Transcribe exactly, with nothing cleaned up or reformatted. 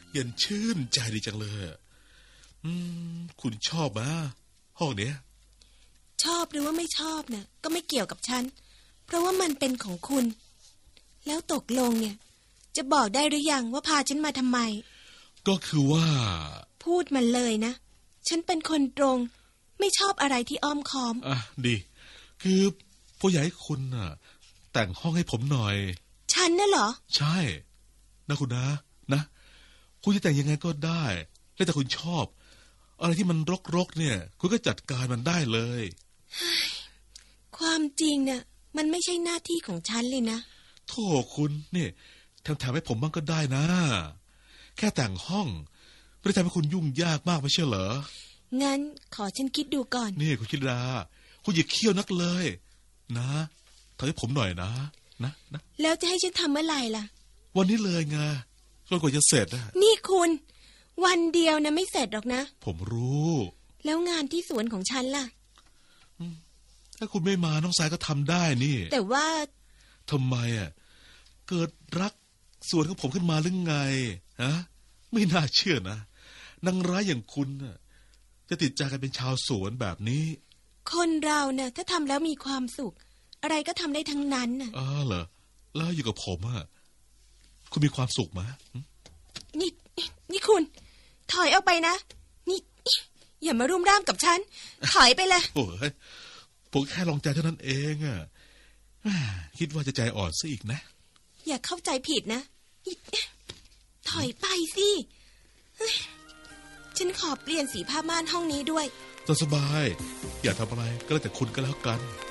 เย็นชื่นใจดีจังเลยอืมคุณชอบไหมห้องเนี้ยชอบหรือว่าไม่ชอบน่ะก็ไม่เกี่ยวกับฉันเพราะว่ามันเป็นของคุณแล้วตกลงเนี่ยจะบอกได้หรือยังว่าพาฉันมาทำไมก็คือว่าพูดมันเลยนะฉันเป็นคนตรงไม่ชอบอะไรที่อ้อมค้อมอ่ะดีคือผู้ใหญ่คุณน่ะแต่งห้องให้ผมหน่อยฉันน่ะเหรอใช่นะคุณนะนะคุณจะแต่งยังไงก็ได้แล้วแต่คุณชอบอะไรที่มันรกๆเนี่ยคุณก็จัดการมันได้เลยความจริงเนี่ยมันไม่ใช่หน้าที่ของฉันเลยนะโธ่คุณนี่ทำแถมให้ผมบ้างก็ได้นะแค่แต่งห้องไม่ได้ทำให้คุณยุ่งยากมากไม่ใช่เหรองั้นขอฉันคิดดูก่อนนี่คุณคิดดาคุณอย่าเคี่ยวนักเลยนะทำให้ผมหน่อยนะนะนะแล้วจะให้ฉันทำเมื่อไหร่ล่ะวันนี้เลยไงจนกว่าจะเสร็จนะนี่คุณวันเดียวนะไม่เสร็จหรอกนะผมรู้แล้วงานที่สวนของฉันล่ะถ้าคุณไม่มาน้องสายก็ทำได้นี่แต่ว่าทำไมอ่ะเกิดรักสวนของผมขึ้นมาหรือไงฮะไม่น่าเชื่อนะนางร้ายอย่างคุณน่ะจะติดใจกันเป็นชาวสวนแบบนี้คนเราเนี่ยถ้าทำแล้วมีความสุขอะไรก็ทำได้ทั้งนั้นน่ะอ๋อเหรอแล้วอยู่กับผมอ่ะคุณมีความสุขไหมนี่นี่คุณถอยออกไปนะนี่อย่ามารุมร่ามกับฉันถอยไปเลยโอ้ยผมแค่ลองใจเท่านั้นเองอ่ะคิดว่าจะใจอ่อนซะอีกนะอย่าเข้าใจผิดนะถอยไปสิฉันขอเปลี่ยนสีผ้าม่านห้องนี้ด้วยสบายอยากทำอะไรก็แล้วแต่คุณก็แล้วกัน